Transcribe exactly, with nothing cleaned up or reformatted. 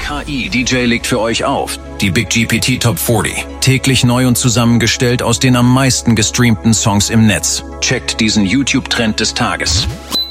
K I-D J legt für euch auf. Die Big G P T Top vierzig. Täglich neu und zusammengestellt aus den am meisten gestreamten Songs im Netz. Checkt diesen YouTube-Trend des Tages.